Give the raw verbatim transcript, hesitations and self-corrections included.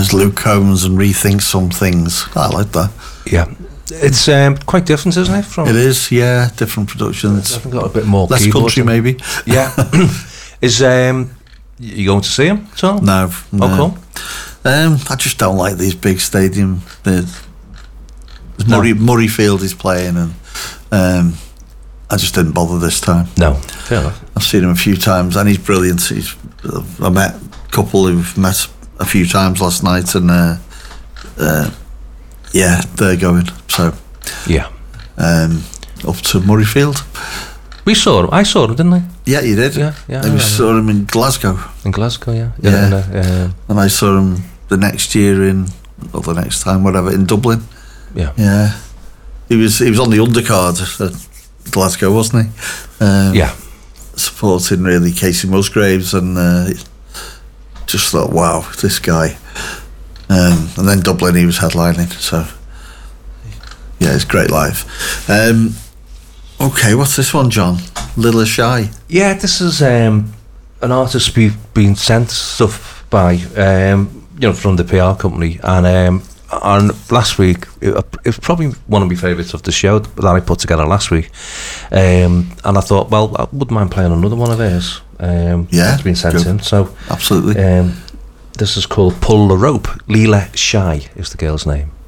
as Luke Combs and rethink some things. I like that. Yeah. It's um, quite different, isn't it? From it is, yeah. Different productions. I've got a bit more less country, and, maybe. Yeah. Is um, you going to see him at all? No. no. How come? Um, I just don't like these big stadium. The, the no. Murray, Murrayfield is playing, and um, I just didn't bother this time. No, fair enough. I've seen him a few times, and he's brilliant. He's, I met a couple who've met a few times last night, and uh, uh, yeah, they're going. So yeah, um, up to Murrayfield. We saw him. I saw him, didn't I? Yeah, you did. Yeah, yeah. I saw him in Glasgow. In Glasgow, yeah. Yeah, yeah. And, uh, uh, and I saw him the next year in, or the next time, whatever, in Dublin. Yeah, yeah. He was he was on the undercard at Glasgow, wasn't he? Um, yeah. Supporting really Casey Musgraves, and uh, just thought, wow, this guy. Um, and then Dublin, he was headlining. So yeah, it's great live. Um, okay, what's this one, John? Little Shy. Yeah, this is um, an artist we've been sent stuff by, um, you know, from the P R company, and um, on last week it, it was probably one of my favourites of the show that I put together last week, um, and I thought, well, I wouldn't mind playing another one of theirs. Um, yeah, that's been sent good. in. So absolutely. Um, this is called Pull the Rope. Leela Shy is the girl's name.